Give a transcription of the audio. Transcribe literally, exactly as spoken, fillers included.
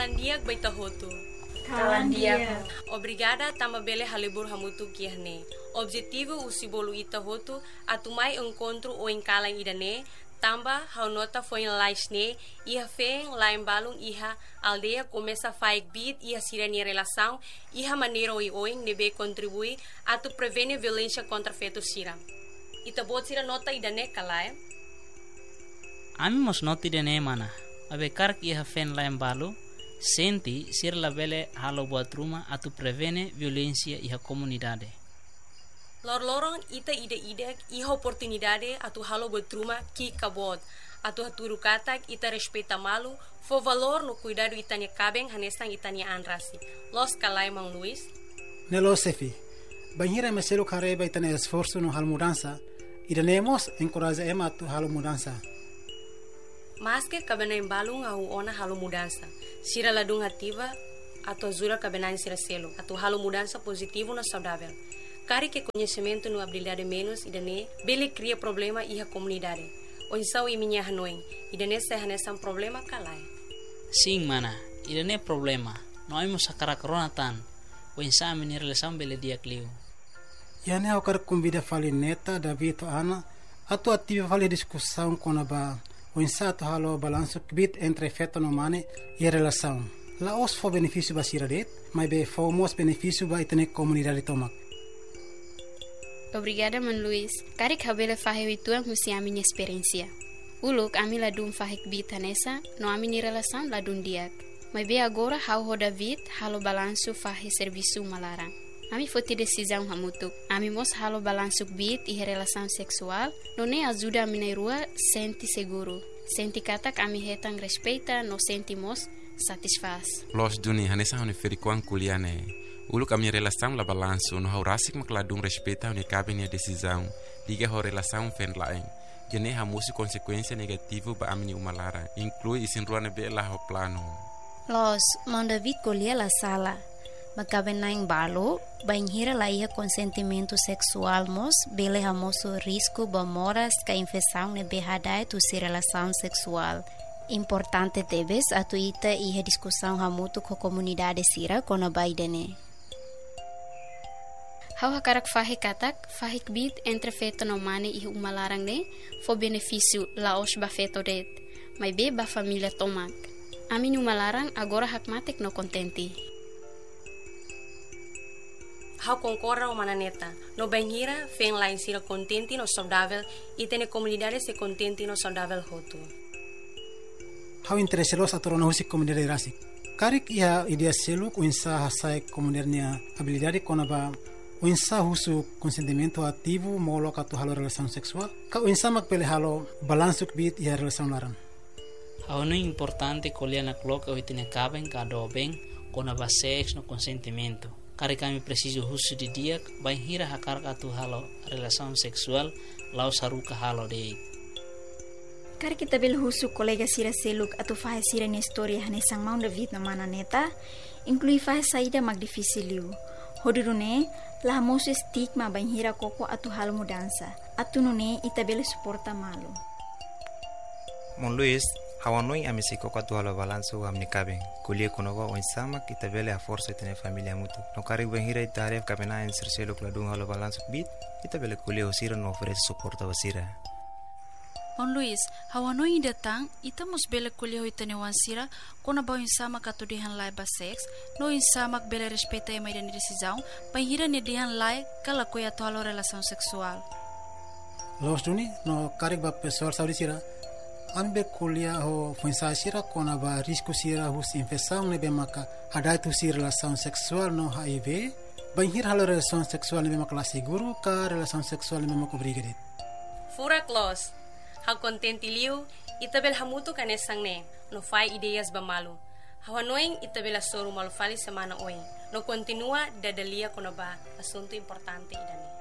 Kalandiak baita hotu. Kalandiak. Obrigada tama bele halibur hamutu kiahne. Objetivo usibolu ita hotu atumai encontro o encalang idane. Tamba hau nota foi em laisne iha feng lain balung iha aldeia começa a faik bit iha sirene relação iha maneira oi oi nebe contribui a tu prevene violência contra feto sira. Ita bot sira nota idane kalai. Ami mos nota idane mana. Abe kark iha fen lain balu senti sir la bele halo buat rumah a tu prevene violência iha comunidade. Lor-lorong ita ide-ide iha oportunidade atu halo betruma ki kabod. Atu haturu katak ita respeita malu, fo valor no cuidado itanya kabeng hanesang itanya anrasi. Los kalai Mang Luis. Nelo Sefi, banhira meselo kareba itanya esforço no hal mudança, idanemos encoraja ema atu halo mudança. Mas que kabena embalung au ona halo mudança. Sira ladung ativa atu azura kabena sira selo, atu halo mudança positivo na saudável. Kari que conhecimento no habilidade menos idane bele cria problema iha comunidade. O insau i minha hanoi idane se hanesan problema kalai. Sim mana, idane problema. Noi mo sakara corona tan. O insau mini relação bele dia clio. Yane au kar convida fali neta David Ana atu ativa fali discussão com a ba o insau atu halo balanço kbit entre feto no mane e relação. La os fo benefício ba siradet, mas be fo mos benefício ba itane comunidade tomak. Obrigada, Man Luis. Kari kabele fahe witua musi a minha experiência. Uluk ami ladum fahek bita nessa, no ami ni relação ladum diak. Mas be agora hau ho David halo balanço fahe serviço malarang. Ami foti decisão hamutuk. Ami mos halo balanço bit e relação sexual, no ne ajuda a minha rua senti seguro. Senti katak ami hetang respeita, no senti mos satisfaz. Los duni hanesa honi ferikuan kuliane. Uluk a minha relação la balanço no haurasik makladung respeita honi cabe nia decisão liga ho relação fen laeng jene hamusi consequência negativo ba amini umalara inclui isin ruane be la ho plano. Los man David colher la sala makabe naing balo banhira la ia consentimento sexual mos bele hamoso risco ba moras ka infecção ne behadai tu si relação sexual. Importante debes atu ita iha discussão hamutu ko comunidade sira kona baidene. Hau hakarak fahe katak, fahe bit entre feto no mane e uma larang ne, fo benefício laos ba feto det, mas be ba família tomak. Amin uma larang agora hakmatek no contente. Hau concorda o mananeta, no banhira fen lá insira contente no saudável e tene comunidade se contente no saudável hotu. Hau interesselos atorona husi comunidade rasik. Karik ia idea seluk uinsa hasai comunidade habilidade kona ba uinsa husu consentimento ativo molo katu halo relação sexual ka uinsa makpele halo balansuk bit ia relação laran. Hau no importante colher na cloca o itine caben cada bem kona ba sex no consentimento. Kari kami preciso husu di dia banhira hakar katu halo relação sexual lau saruka halo dei. Kari kita bel husu kolega sira seluk atu fahe sira ni história hanesang maun David na mana neta inclui fahe saída mag difícil. Hodurune la mosu stigma banhira koko atu hal mudança. Atu nune itabele suporta malu. Mon Luis, hawanoi amisi koko atu hal balanço amni kabeng. Kulie konova o insama itabele a força tene família mutu. No kari banhira itaref kabena en serselo kladung hal balanço bit itabele kulie osira no oferece suporta basira. Mon Luis, hawanoi datang ita mos bele kuliah itane wansira kona ba insama katu dihan lai ba sex no insama bele respeita ema idane decisão banhira ne dihan lai kala ko ya tolo relação sexual. Los duni no karik ba pessoal saudi sira ambe kuliah ho funsa sira kona ba risco sira hus infecção ne be maka ada tu si relação sexual no H I V banhira halo relação sexual ne be maka la seguro ka relação sexual ne be maka obrigado. Fura close. Hau contente liu, itabel hamutu kanesang ne, no fai ideias bamalu. Hau anoing itabel asoro malu fali semana oing, no continua dadalia kono ba, asunto importante idane.